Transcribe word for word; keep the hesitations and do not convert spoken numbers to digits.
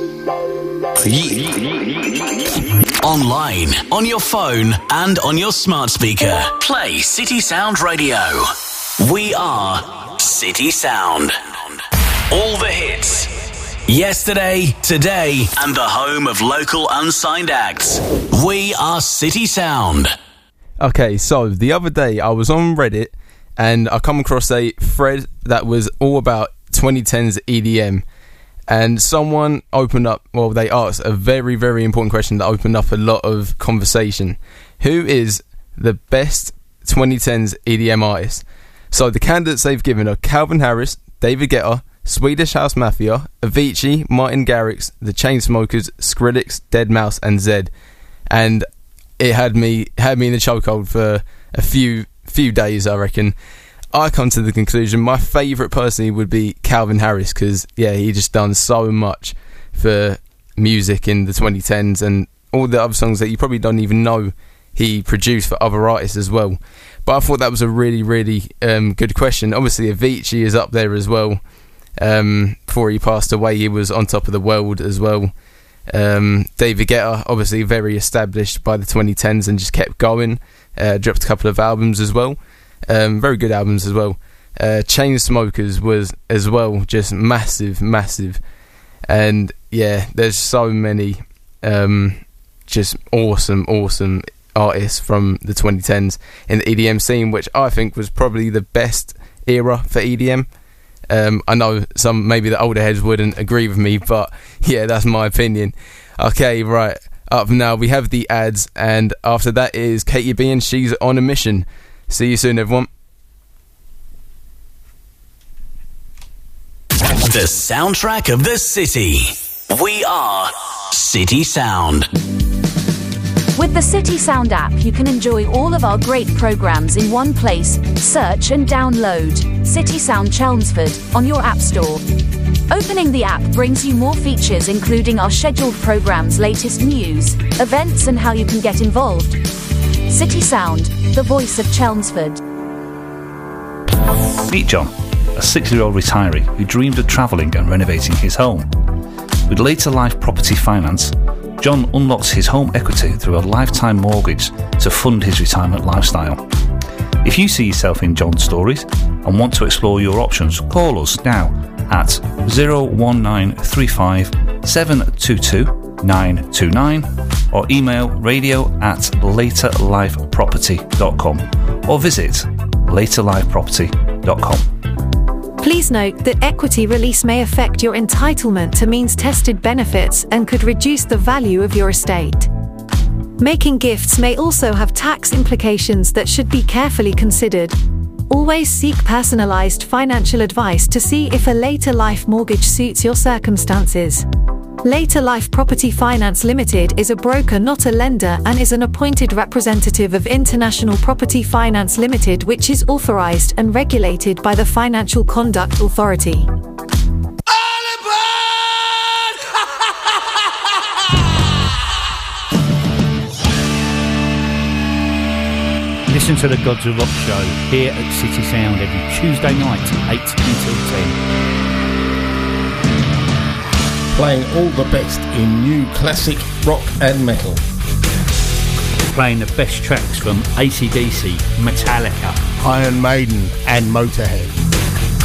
Online, on your phone, and on your smart speaker. Play City Sound Radio. We are City Sound. All the hits. Yesterday, today, and the home of local unsigned acts. We are City Sound. Okay, so the other day I was on Reddit and I come across a thread that was all about twenty tens E D M. And someone opened up, well, they asked a very, very important question that opened up a lot of conversation. Who is the best twenty tens E D M artist? So the candidates they've given are Calvin Harris, David Guetta, Swedish House Mafia, Avicii, Martin Garrix, The Chainsmokers, Skrillex, deadmau five, and Zedd. And it had me had me in the chokehold for a few few days, I reckon. I come to the conclusion my favourite personally would be Calvin Harris, because yeah, he just done so much for music in the twenty tens and all the other songs that you probably don't even know he produced for other artists as well. But I thought that was a really, really um, good question. Obviously Avicii is up there as well. Um, before he passed away, he was on top of the world as well. Um, David Guetta, obviously very established by the twenty tens and just kept going. Uh, dropped a couple of albums as well. Um, very good albums as well. Uh, Chainsmokers was as well just massive, massive. And yeah, there's so many um, just awesome, awesome artists from the twenty tens in the E D M scene, which I think was probably the best era for E D M. Um, I know some, maybe the older heads wouldn't agree with me, but yeah, that's my opinion. Okay, right, up now we have the ads, and after that is Katie B and She's on a Mission. See you soon, everyone. The soundtrack of the city. We are City Sound. With the City Sound app, you can enjoy all of our great programs in one place. Search and download City Sound Chelmsford on your app store. Opening the app brings you more features, including our scheduled programs, latest news, events, and how you can get involved. City Sound, the voice of Chelmsford. Meet John, a six-year-old retiree who dreamed of travelling and renovating his home. With Later Life Property Finance, John unlocks his home equity through a lifetime mortgage to fund his retirement lifestyle. If you see yourself in John's stories and want to explore your options, call us now at oh one nine three five seven two two nine two nine or email radio at later life property dot com or visit later life property dot com. Please note that equity release may affect your entitlement to means-tested benefits and could reduce the value of your estate. Making gifts may also have tax implications that should be carefully considered. Always seek personalised financial advice to see if a later life mortgage suits your circumstances. Later Life Property Finance Limited is a broker, not a lender, and is an appointed representative of International Property Finance Limited, which is authorised and regulated by the Financial Conduct Authority. Listen to the Gods of Rock show here at City Sound every Tuesday night, eight until ten. Playing all the best in new classic rock and metal. Playing the best tracks from A C D C, Metallica, Iron Maiden and Motorhead.